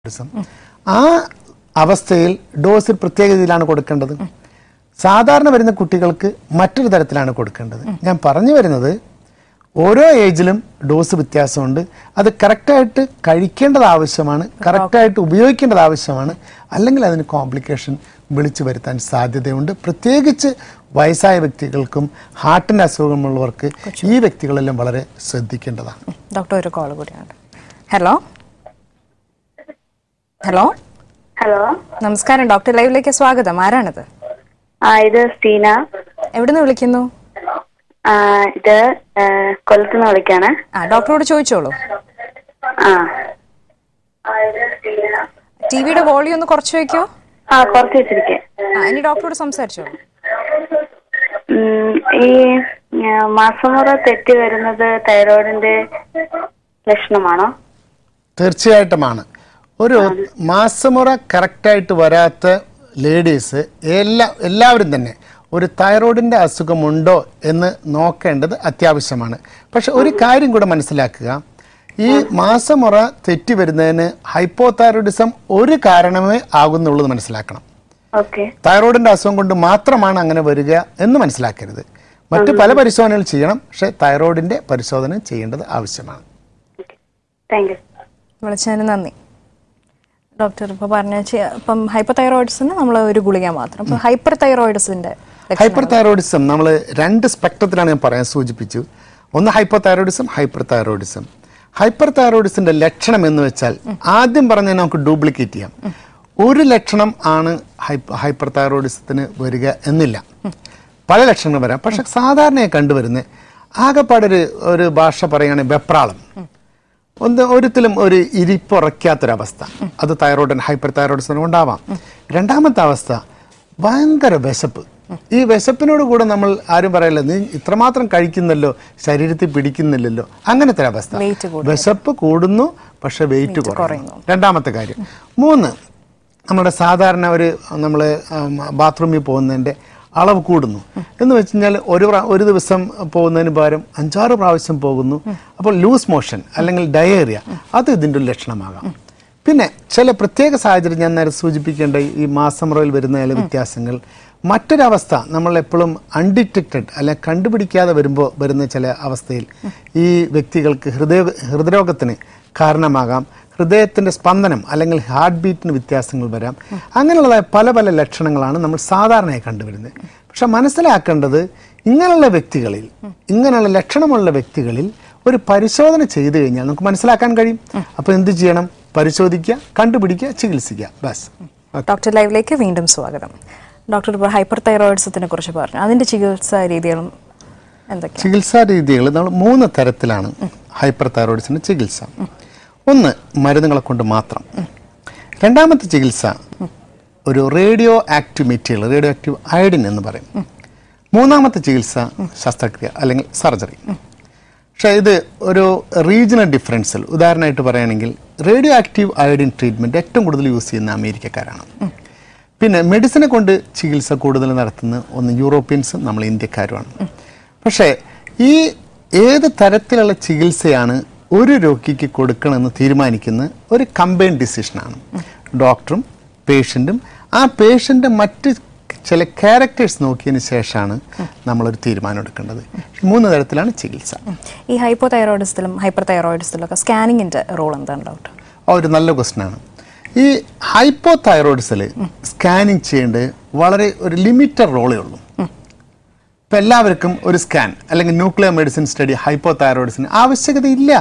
ആ അവസ്ഥയിൽ ഡോസ് പ്രത്യേക രീതിയിലാണ് കൊടുക്കേണ്ടത്. സാധാരണ വരുന്ന കുട്ടികൾക്ക് മറ്റൊരു തരത്തിലാണ് കൊടുക്കേണ്ടത്. ഞാൻ പറഞ്ഞു വരുന്നത് ഓരോ ഏജിലും ഡോസ് വ്യത്യാസമുണ്ട്. അത് കറക്റ്റായിട്ട് കഴിക്കേണ്ടത് ആവശ്യമാണ്, കറക്റ്റായിട്ട് ഉപയോഗിക്കേണ്ടത് ആവശ്യമാണ്. അല്ലെങ്കിൽ അതിന് കോംപ്ലിക്കേഷൻ വിളിച്ചു വരുത്താൻ സാധ്യതയുണ്ട്. പ്രത്യേകിച്ച് വയസ്സായ വ്യക്തികൾക്കും ഹാർട്ടിൻ്റെ അസുഖമുള്ളവർക്ക് ഈ വ്യക്തികളെല്ലാം വളരെ ശ്രദ്ധിക്കേണ്ടതാണ്. ഡോക്ടർ ഒരു കോൾ കൂടിയാണ്. ഹലോ ഹലോ ഹലോ, നമസ്കാരം. ഡോക്ടർ ലൈവിലേക്ക് സ്വാഗതം. ആരാണിത്? ഇത് സ്റ്റീന. എവിടുന്ന് വിളിക്കുന്നു? ഇത് കൊല്ലത്തുനിന്ന് വിളിക്കാണ്. ഡോക്ടറോട് ചോദിച്ചോളൂ. ടിവിയുടെ വോളിയം ഒന്ന് കുറച്ച് വെക്കോ. കുറച്ച് വെച്ചിരിക്കെ. ഇനി ഡോക്ടറോട് സംസാരിച്ചോളൂ. ഈ മാസമുറ തെറ്റി വരുന്നത് തൈറോയിഡിന്റെ ലക്ഷണമാണോ? തീർച്ചയായിട്ടുമാണ്. ഒരു മാസമുറ കറക്റ്റായിട്ട് വരാത്ത ലേഡീസ് എല്ലാവരും തന്നെ ഒരു തൈറോയിഡിൻ്റെ അസുഖമുണ്ടോ എന്ന് നോക്കേണ്ടത് അത്യാവശ്യമാണ്. പക്ഷെ ഒരു കാര്യം കൂടെ മനസ്സിലാക്കുക, ഈ മാസമുറ തെറ്റി വരുന്നതിന് ഹൈപ്പോതൈറോയിഡിസം ഒരു കാരണമേ ആകുന്നുള്ളത് മനസ്സിലാക്കണം. തൈറോയിഡിൻ്റെ അസുഖം കൊണ്ട് മാത്രമാണ് അങ്ങനെ വരിക എന്ന് മനസ്സിലാക്കരുത്. മറ്റു പല പരിശോധനകൾ ചെയ്യണം, പക്ഷെ തൈറോയിഡിൻ്റെ പരിശോധന ചെയ്യേണ്ടത് ആവശ്യമാണ്. വിളിച്ചതിന് നന്ദി. ഡോക്ടർ ഇപ്പോൾ പറഞ്ഞ ഇപ്പം ഹൈപ്പർ തൈറോയിഡ്സിന് നമ്മൾ ഒരു ഗുളിക മാത്രം. ഇപ്പം ഹൈപ്പർ തൈറോയിഡിസം നമ്മൾ രണ്ട് സ്പെക്ട്രത്തിലാണ് ഞാൻ പറയാൻ സൂചിപ്പിച്ചു. ഒന്ന് hyper thyroidism, hyper thyroidism. Hyper തൈറോയിഡിസിന്റെ ലക്ഷണം എന്ന് വെച്ചാൽ ആദ്യം പറഞ്ഞാൽ നമുക്ക് ഡ്യൂപ്ലിക്കേറ്റ് ചെയ്യാം. ഒരു ലക്ഷണം ആണ് ഹൈപ്പർ തൈറോയിഡിസത്തിന് വരിക എന്നില്ല, പല ലക്ഷണങ്ങൾ വരാം. പക്ഷെ സാധാരണയായി കണ്ടുവരുന്നത് ആകെപ്പാടൊരു ഭാഷ പറയുകയാണെങ്കിൽ വെപ്രാളം, ഒരിക്കലും ഒരു ഇരിപ്പുറയ്ക്കാത്തൊരവസ്ഥ, അത് തൈറോയിഡ് ഹൈപ്പർ തൈറോയിഡിസിന് ഉണ്ടാവാം. രണ്ടാമത്തെ അവസ്ഥ ഭയങ്കര വിശപ്പ്. ഈ വിശപ്പിനോട് കൂടെ നമ്മൾ ആരും പറയല്ല, നീ ഇത്രമാത്രം കഴിക്കുന്നല്ലോ, ശരീരത്തിൽ പിടിക്കുന്നില്ലല്ലോ, അങ്ങനത്തെ അവസ്ഥ. വിശപ്പ് കൂടുന്നു പക്ഷെ വെയിറ്റ് കുറയുന്നു. രണ്ടാമത്തെ കാര്യം. മൂന്ന്, നമ്മുടെ സാധാരണ നമ്മൾ ബാത്റൂമിൽ പോകുന്നതിൻ്റെ അളവ് കൂടുന്നു എന്ന് വെച്ച് കഴിഞ്ഞാൽ ഒരു ദിവസം പോകുന്നതിന് പകരം 5-6 പ്രാവശ്യം പോകുന്നു. അപ്പോൾ ലൂസ് മോഷൻ അല്ലെങ്കിൽ ഡയേറിയ, അത് ഇതിൻ്റെ ഒരു ലക്ഷണമാകാം. പിന്നെ ചില പ്രത്യേക സാഹചര്യം ഞാൻ നേരെ സൂചിപ്പിക്കേണ്ട ഈ മാസമുറയിൽ വരുന്ന ചില വ്യത്യാസങ്ങൾ. മറ്റൊരവസ്ഥ, നമ്മൾ എപ്പോഴും അൺഡിറ്റക്റ്റഡ് അല്ലെ കണ്ടുപിടിക്കാതെ വരുന്ന ചില അവസ്ഥയിൽ ഈ വ്യക്തികൾക്ക് ഹൃദയരോഗത്തിന് കാരണമാകാം. ഹൃദയത്തിൻ്റെ സ്പന്ദനം അല്ലെങ്കിൽ ഹാർട്ട് ബീറ്റിന് വ്യത്യാസങ്ങൾ വരാം. അങ്ങനെയുള്ളതായ പല പല ലക്ഷണങ്ങളാണ് നമ്മൾ സാധാരണയായി കണ്ടുവരുന്നത്. പക്ഷെ മനസ്സിലാക്കേണ്ടത്, ഇങ്ങനെയുള്ള വ്യക്തികളിൽ, ഇങ്ങനെയുള്ള ലക്ഷണമുള്ള വ്യക്തികളിൽ ഒരു പരിശോധന ചെയ്തു കഴിഞ്ഞാൽ നമുക്ക് മനസ്സിലാക്കാൻ കഴിയും. അപ്പോൾ എന്ത് ചെയ്യണം? പരിശോധിക്കുക, കണ്ടുപിടിക്കുക, ചികിത്സിക്കുക. ബസ്. ഡോക്ടർ ലൈവിലേക്ക് വീണ്ടും സ്വാഗതം. ഡോക്ടർ ഇപ്പോൾ ഹൈപ്പർ തൈറോയിഡിസത്തിനെ കുറിച്ച് പറഞ്ഞു. അതിൻ്റെ ചികിത്സാ രീതികളും എന്തൊക്കെയാണ്? ചികിത്സാ രീതികൾ നമ്മൾ 3 തരത്തിലാണ് ഹൈപ്പർ തൈറോയിഡിസിൻ്റെ ചികിത്സ. ഒന്ന്, മരുന്നുകളെ കൊണ്ട് മാത്രം. രണ്ടാമത്തെ ചികിത്സ ഒരു radio active material, radio active iodine എന്ന് പറയും. മൂന്നാമത്തെ ചികിത്സ ശസ്ത്രക്രിയ അല്ലെങ്കിൽ സർജറി. പക്ഷേ ഇത് ഒരു റീജിയണൽ ഡിഫറൻസിൽ, ഉദാഹരണമായിട്ട് പറയുകയാണെങ്കിൽ റേഡിയോ ആക്റ്റീവ് അയഡിൻ ട്രീറ്റ്മെൻറ്റ് ഏറ്റവും കൂടുതൽ യൂസ് ചെയ്യുന്ന അമേരിക്കക്കാരാണ്. പിന്നെ മെഡിസിനെ കൊണ്ട് ചികിത്സ കൂടുതൽ നടത്തുന്ന ഒന്ന് യൂറോപ്യൻസും നമ്മൾ ഇന്ത്യക്കാരുമാണ്. പക്ഷേ ഈ ഏത് തരത്തിലുള്ള ചികിത്സയാണ് ഒരു രോഗിക്ക് കൊടുക്കണമെന്ന് തീരുമാനിക്കുന്ന ഒരു കമ്പൈൻഡ് ഡിസിഷനാണ്. ഡോക്ടറും പേഷ്യൻറ്റും ആ പേഷ്യൻ്റെ മറ്റ് ചില ക്യാരക്ടേഴ്സ് നോക്കിയതിന് ശേഷമാണ് നമ്മളൊരു തീരുമാനം എടുക്കേണ്ടത്. 3 തരത്തിലാണ് ചികിത്സ. ഈ ഹൈപ്പോ തൈറോയിഡിസത്തിലും ഹൈപ്പർ തൈറോയിഡിസത്തിലും ഒക്കെ സ്കാനിങ്ങിൻ്റെ റോൾ എന്താണ് ഡോക്ടർ? ഒരു നല്ല ക്വസ്റ്റ്യനാണ്. ഈ ഹൈപ്പോ തൈറോയിഡിസിൽ സ്കാനിങ് ചെയ്യേണ്ടത് വളരെ ഒരു ലിമിറ്റഡ് റോളേ ഉള്ളൂ. ഇപ്പം എല്ലാവർക്കും ഒരു സ്കാൻ അല്ലെങ്കിൽ nuclear medicine study hypo തൈറോയിഡിസിന് ആവശ്യകതയില്ല.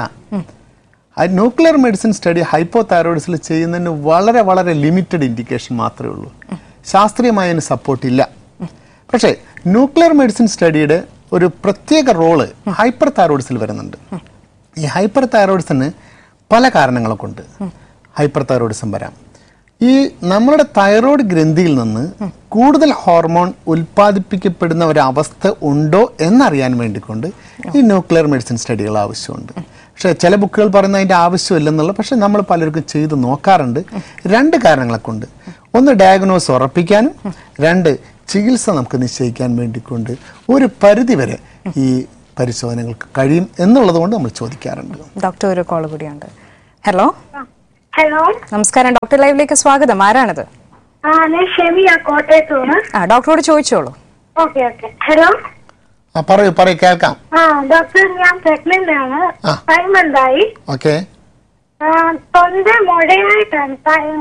Nuclear medicine study hypo തൈറോയിഡിസിൽ ചെയ്യുന്നതിന് വളരെ വളരെ ലിമിറ്റഡ് ഇൻഡിക്കേഷൻ മാത്രമേ ഉള്ളൂ. ശാസ്ത്രീയമായ അതിന് സപ്പോർട്ടില്ല. പക്ഷേ ന്യൂക്ലിയർ മെഡിസിൻ സ്റ്റഡിയുടെ ഒരു പ്രത്യേക റോള് ഹൈപ്പർ തൈറോയിഡിസിൽ വരുന്നുണ്ട്. ഈ ഹൈപ്പർ തൈറോയിഡിസിന് പല കാരണങ്ങളെ കൊണ്ട് ഹൈപ്പർ തൈറോയിഡിസം വരാം. ഈ നമ്മുടെ തൈറോയ്ഡ് ഗ്രന്ഥിയിൽ നിന്ന് കൂടുതൽ ഹോർമോൺ ഉൽപ്പാദിപ്പിക്കപ്പെടുന്ന ഒരവസ്ഥ ഉണ്ടോ എന്നറിയാൻ വേണ്ടിക്കൊണ്ട് ഈ ന്യൂക്ലിയർ മെഡിസിൻ സ്റ്റഡികൾ ആവശ്യമുണ്ട്. പക്ഷേ ചില ബുക്കുകൾ പറയുന്ന അതിൻ്റെ ആവശ്യമില്ലെന്നുള്ള, പക്ഷെ നമ്മൾ പലർക്കും ചെയ്ത് നോക്കാറുണ്ട്. 2 കാരണങ്ങളെ കൊണ്ട്. ഒന്ന്, ഡയഗ്നോസ് ഉറപ്പിക്കാനും, 2, ചികിത്സ നമുക്ക് നിശ്ചയിക്കാൻ വേണ്ടിക്കൊണ്ട് ഒരു പരിധിവരെ ഈ പരിശോധനകൾക്ക് കഴിയും എന്നുള്ളത് കൊണ്ട് നമ്മൾ ചോദിക്കാറുണ്ട്. ഡോക്ടർ ഒരു കോൾ കൂടിയുണ്ട്. Hello hello. നമസ്കാരം, ഡോക്ടർ ലൈവിലേക്ക് സ്വാഗതം. ആരാണിത്? ഞാൻ ഷെമിയ, കോട്ടയത്ത് നിന്ന്. ഡോക്ടറോട് ചോദിച്ചോളൂ. ഓക്കെ. ഹലോ. പറയൂ കേൾക്കാം. ഡോക്ടർ, ഞാൻ പ്രഗ്നന്റ് ആണ്. 5 months ആയി. ഓക്കെ. തൊണ്ട മുഴയായിട്ടാണ്.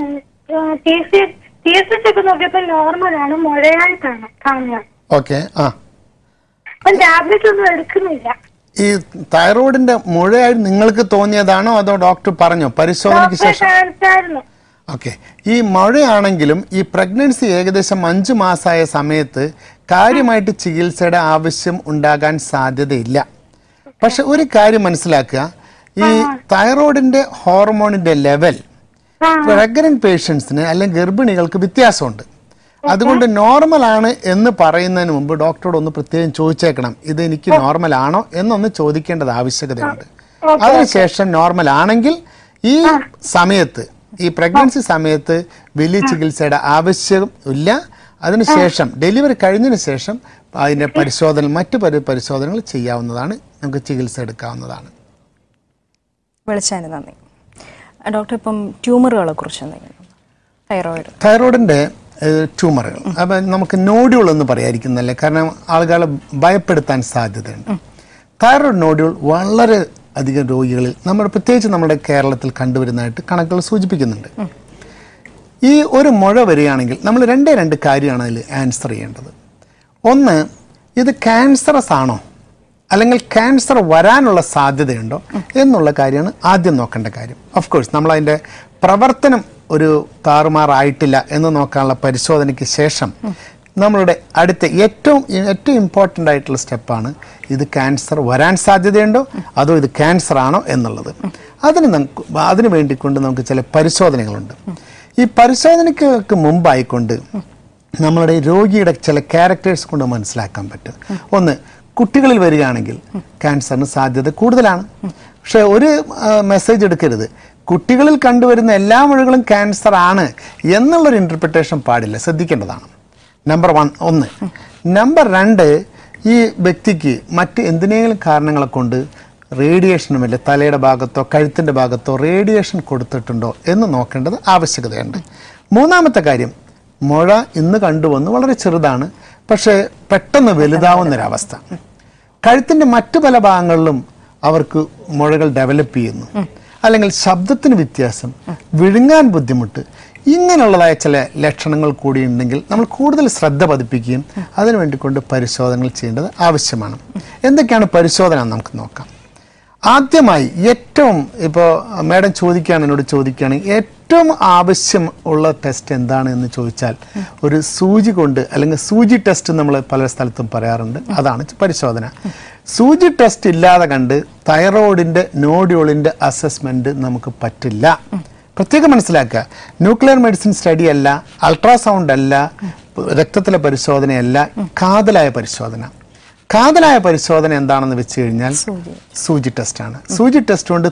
ഒക്കെ നോക്കിയപ്പോ നോർമലാണ്, മുഴയായിട്ടാണ് കാണുന്നത്. ഓക്കെ. അപ്പം ടാബ്ലറ്റ് ഒന്നും എടുക്കുന്നില്ല. ഈ തൈറോയിഡിന്റെ മുഴയായി നിങ്ങൾക്ക് തോന്നിയതാണോ അതോ ഡോക്ടർ പറഞ്ഞോ പരിശോധനയ്ക്ക് ശേഷം? ഓക്കെ. ഈ മഴയാണെങ്കിലും ഈ പ്രഗ്നൻസി ഏകദേശം 5 മാസമായ സമയത്ത് കാര്യമായിട്ട് ചികിത്സയുടെ ആവശ്യം ഉണ്ടാകാൻ സാധ്യതയില്ല. പക്ഷെ ഒരു കാര്യം മനസ്സിലാക്കുക, ഈ തൈറോയിഡിന്റെ ഹോർമോണിന്റെ ലെവൽ പ്രഗ്നന്റ് പേഷ്യൻസിന് അല്ലെങ്കിൽ ഗർഭിണികൾക്ക് വ്യത്യാസമുണ്ട്. അതുകൊണ്ട് നോർമൽ ആണ് എന്ന് പറയുന്നതിന് മുമ്പ് ഡോക്ടറോട് ഒന്ന് പ്രത്യേകം ചോദിച്ചേക്കണം, ഇത് എനിക്ക് നോർമൽ ആണോ എന്നൊന്ന് ചോദിക്കേണ്ടത് ആവശ്യകതയുണ്ട്. അതിനുശേഷം നോർമൽ ആണെങ്കിൽ ഈ സമയത്ത്, ഈ പ്രഗ്നൻസി സമയത്ത് വലിയ ചികിത്സയുടെ ആവശ്യം ഇല്ല. അതിനുശേഷം ഡെലിവറി കഴിഞ്ഞതിന് ശേഷം അതിൻ്റെ മറ്റു പരിശോധനകൾ ചെയ്യാവുന്നതാണ്, നമുക്ക് ചികിത്സ എടുക്കാവുന്നതാണ്. വിളിച്ചതിന് നന്ദി. ഡോക്ടർ, ഇപ്പം ട്യൂമറുകളെ കുറിച്ച് തൈറോയിഡിന്റെ ട്യൂമറുകൾ അപ്പം നമുക്ക് നോഡ്യൂൾ എന്ന് പറയാതിരിക്കുന്നല്ലേ, കാരണം ആളുകളെ ഭയപ്പെടുത്താൻ സാധ്യതയുണ്ട്. തൈറോയിഡ് നോഡ്യൂൾ വളരെ അധികം രോഗികളിൽ പ്രത്യേകിച്ച് നമ്മുടെ കേരളത്തിൽ കണ്ടുവരുന്നതായിട്ട് കണക്കുകൾ സൂചിപ്പിക്കുന്നുണ്ട്. ഈ ഒരു മുഴ വരികയാണെങ്കിൽ നമ്മൾ രണ്ട് കാര്യമാണ് അതിൽ ആൻസർ ചെയ്യേണ്ടത്. ഒന്ന്, ഇത് ക്യാൻസറസ് ആണോ അല്ലെങ്കിൽ ക്യാൻസർ വരാനുള്ള സാധ്യതയുണ്ടോ എന്നുള്ള കാര്യമാണ് ആദ്യം നോക്കേണ്ട കാര്യം. ഓഫ് കോഴ്സ് നമ്മൾ അതിൻ്റെ പ്രവർത്തനം ഒരു താറുമാറായിട്ടില്ല എന്ന് നോക്കാനുള്ള പരിശോധനയ്ക്ക് ശേഷം നമ്മളുടെ അടുത്ത ഏറ്റവും ഇമ്പോർട്ടൻ്റ് ആയിട്ടുള്ള സ്റ്റെപ്പാണ് ഇത് ക്യാൻസർ വരാൻ സാധ്യതയുണ്ടോ അതോ ഇത് ക്യാൻസർ ആണോ എന്നുള്ളത്. അതിന് വേണ്ടിക്കൊണ്ട് നമുക്ക് ചില പരിശോധനകളുണ്ട്. ഈ പരിശോധനയ്ക്ക് മുമ്പായിക്കൊണ്ട് നമ്മളുടെ രോഗിയുടെ ചില ക്യാരക്ടേഴ്സ് കൊണ്ട് മനസ്സിലാക്കാൻ പറ്റും. ഒന്ന്, കുട്ടികളിൽ വരികയാണെങ്കിൽ ക്യാൻസറിന് സാധ്യത കൂടുതലാണ്. പക്ഷെ ഒരു മെസ്സേജ് എടുക്കരുത്, കുട്ടികളിൽ കണ്ടുവരുന്ന എല്ലാ മുഴകളും ക്യാൻസർ ആണ് എന്നുള്ളൊരു ഇൻ്റർപ്രിട്ടേഷൻ പാടില്ല, ശ്രദ്ധിക്കേണ്ടതാണ്. നമ്പർ 1. നമ്പർ 2, ഈ വ്യക്തിക്ക് മറ്റ് എന്തിനേലും കാരണങ്ങളെ കൊണ്ട് റേഡിയേഷനുമില്ല, തലയുടെ ഭാഗത്തോ കഴുത്തിൻ്റെ ഭാഗത്തോ റേഡിയേഷൻ കൊടുത്തിട്ടുണ്ടോ എന്ന് നോക്കേണ്ടത് ആവശ്യകതയുണ്ട്. മൂന്നാമത്തെ കാര്യം, മുഴ ഇന്ന് കണ്ടുവന്ന് വളരെ ചെറുതാണ്, പക്ഷേ പെട്ടെന്ന് വലുതാവുന്നൊരവസ്ഥ. കഴുത്തിൻ്റെ മറ്റു പല ഭാഗങ്ങളിലും അവർക്ക് മുഴകൾ ഡെവലപ്പ് ചെയ്യുന്നു, അല്ലെങ്കിൽ ശബ്ദത്തിന് വ്യത്യാസം, വിഴുങ്ങാൻ ബുദ്ധിമുട്ട്, ഇങ്ങനെയുള്ളതായ ചില ലക്ഷണങ്ങൾ കൂടി ഉണ്ടെങ്കിൽ നമ്മൾ കൂടുതൽ ശ്രദ്ധ പതിപ്പിക്കുകയും അതിനു വേണ്ടിക്കൊണ്ട് പരിശോധനകൾ ചെയ്യേണ്ടത് ആവശ്യമാണ്. എന്തൊക്കെയാണ് പരിശോധന നമുക്ക് നോക്കാം. ആദ്യമായി ഇപ്പോൾ മാഡം എന്നോട് ചോദിക്കുകയാണെങ്കിൽ ഏറ്റവും ആവശ്യം ഉള്ള ടെസ്റ്റ് എന്താണ് എന്ന് ചോദിച്ചാൽ ഒരു സൂചി കൊണ്ട്, അല്ലെങ്കിൽ സൂചി ടെസ്റ്റ് നമ്മൾ പല സ്ഥലത്തും പറയാറുണ്ട്, അതാണ് പരിശോധന. സൂചി ടെസ്റ്റ് ഇല്ലാതെ കണ്ട് തൈറോയിഡിന്റെ നോഡ്യൂളിന്റെ അസസ്മെന്റ് നമുക്ക് പറ്റില്ല. പ്രത്യേകം മനസ്സിലാക്കുക, ന്യൂക്ലിയർ മെഡിസിൻ സ്റ്റഡി അല്ല, അൾട്രാസൗണ്ട് അല്ല, രക്തത്തിലെ പരിശോധനയല്ല, കാതലായ പരിശോധന. കാതലായ പരിശോധന എന്താണെന്ന് വെച്ച് കഴിഞ്ഞാൽ സൂചി ടെസ്റ്റാണ്. സൂചി ടെസ്റ്റ് കൊണ്ട്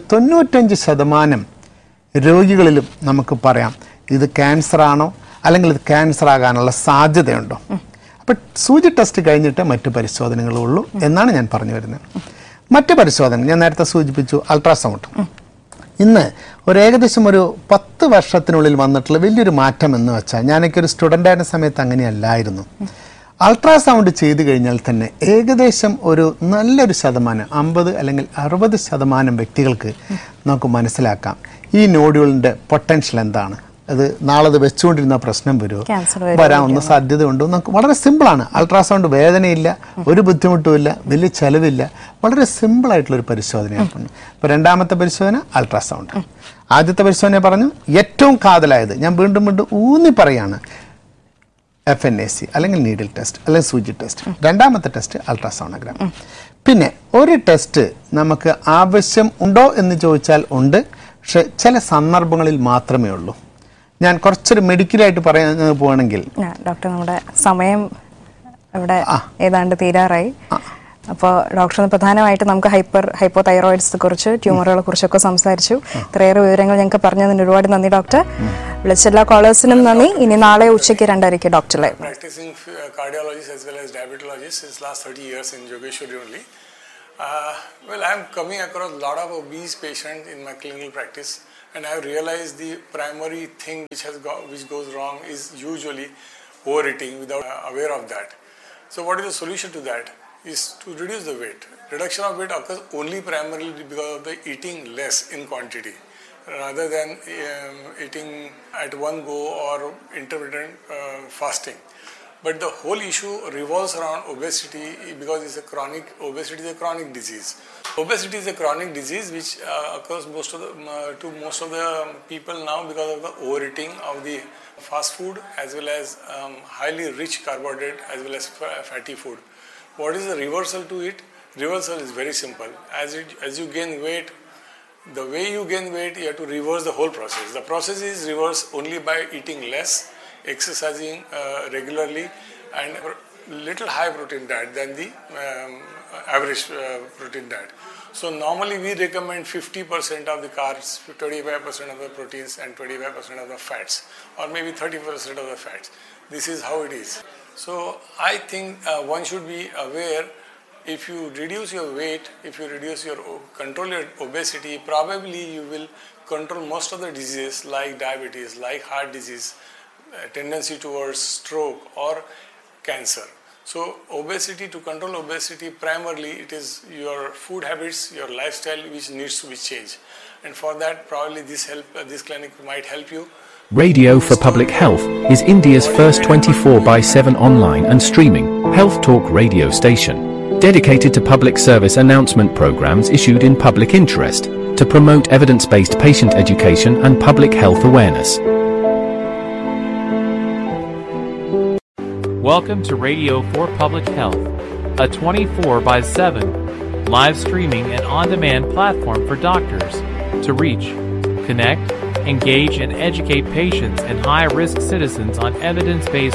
95% രോഗികളിലും നമുക്ക് പറയാം ഇത് ക്യാൻസർ ആണോ അല്ലെങ്കിൽ ഇത് ക്യാൻസർ ആകാനുള്ള സാധ്യതയുണ്ടോ. അപ്പം സൂചി ടെസ്റ്റ് കഴിഞ്ഞിട്ട് മറ്റു പരിശോധനകളുള്ളൂ എന്നാണ് ഞാൻ പറഞ്ഞു വരുന്നത്. മറ്റു പരിശോധന ഞാൻ നേരത്തെ സൂചിപ്പിച്ചു, അൾട്രാസൗണ്ട്. ഇന്ന് ഏകദേശം 10 വർഷത്തിനുള്ളിൽ വന്നിട്ടുള്ള വലിയൊരു മാറ്റം എന്ന് വെച്ചാൽ, ഞാനൊക്കെ ഒരു സ്റ്റുഡൻ്റ് ആയിരുന്ന സമയത്ത് അങ്ങനെയല്ലായിരുന്നു. അൾട്രാസൗണ്ട് ചെയ്തു കഴിഞ്ഞാൽ തന്നെ ഏകദേശം നല്ലൊരു ശതമാനം, 50 അല്ലെങ്കിൽ 60% വ്യക്തികൾക്ക് നമുക്ക് മനസ്സിലാക്കാം ഈ നോഡ്യൂളിൻ്റെ പൊട്ടൻഷ്യൽ എന്താണ്, അത് നാളെ അത് വെച്ചുകൊണ്ടിരുന്ന പ്രശ്നം വരുമോ, വരാവുന്ന സാധ്യതയുണ്ടോ. നമുക്ക് വളരെ സിമ്പിളാണ്. അൾട്രാസൗണ്ട് വേദനയില്ല, ഒരു ബുദ്ധിമുട്ടുമില്ല, വലിയ ചെലവില്ല, വളരെ സിമ്പിളായിട്ടുള്ളൊരു പരിശോധനയാണ്. ഇപ്പോൾ രണ്ടാമത്തെ പരിശോധന അൾട്രാസൗണ്ട്. ആദ്യത്തെ പരിശോധന പറഞ്ഞു ഏറ്റവും കാതലായത്, ഞാൻ വീണ്ടും ഊന്നി പറയാണ്, FNAC അല്ലെങ്കിൽ നീഡിൽ ടെസ്റ്റ് അല്ലെങ്കിൽ സൂചി ടെസ്റ്റ്. രണ്ടാമത്തെ ടെസ്റ്റ് അൾട്രാസോണോഗ്രാം. പിന്നെ ഒരു ടെസ്റ്റ് നമുക്ക് ആവശ്യം ഉണ്ടോ എന്ന് ചോദിച്ചാൽ ഉണ്ട്, പക്ഷെ ചില സന്ദർഭങ്ങളിൽ മാത്രമേ ഉള്ളൂ. ഞാൻ കുറച്ചൊരു മെഡിക്കലായിട്ട് പറയാൻ പോവാണെങ്കിൽ, ഡോക്ടർ നമ്മുടെ സമയം ഇവിടെ ഏതാണ്ട് തീരാറായി. അപ്പോൾ ഡോക്ടർ പ്രധാനമായിട്ട് നമുക്ക് ഹൈപ്പോ തൈറോയിഡ്സിനെ കുറിച്ച്, ട്യൂമറുകളെ കുറിച്ചൊക്കെ സംസാരിച്ചു. ഇത്രയേറെ വിവരങ്ങൾ ഞങ്ങൾക്ക് പറഞ്ഞതിന് ഒരുപാട് നന്ദി ഡോക്ടർ. വിളിച്ച എല്ലാ കോളേഴ്സിനും നന്ദി. ഇനി നാളെ ഉച്ചയ്ക്ക് 2:30 doctor live. Practicing cardiologist as well as diabetologist since last 30 years in Jogeshwari only. Well, I am coming across a lot of obese patients in my clinical practice, And I have realized the primary thing which goes wrong is usually overeating without aware of that. So what is the solution to that? Is to reduce the weight. Reduction of weight occurs only primarily because of the eating less in quantity, rather than eating at one go or intermittent fasting. But the whole issue revolves around obesity because obesity is a chronic disease. Obesity is a chronic disease which occurs to most of the people now because of the overeating of the fast food as well as highly rich carbohydrate as well as fatty food. What is the reversal to it? Reversal is very simple. As you gain weight, the way you gain weight, you have to reverse the whole process. The process is reversed only by eating less, exercising regularly, and little high protein diet than the average protein diet. So normally we recommend 50% of the carbs, 25% of the proteins and 25% of the fats, or maybe 30% of the fats. This is how it is. So I think one should be aware, if you reduce your weight, if you control your obesity, probably you will control most of the diseases like diabetes, like heart disease, tendency towards stroke or cancer. So to control obesity, primarily it is your food habits, your lifestyle which needs to be changed. And for that, probably this clinic might help you. Radio for Public Health is India's first 24/7 online and streaming health talk radio station, dedicated to public service announcement programs issued in public interest to promote evidence-based patient education and public health awareness. Welcome to Radio for Public Health, a 24/7 live streaming and on-demand platform for doctors to reach, connect, engage, and educate patients and high-risk citizens on evidence-based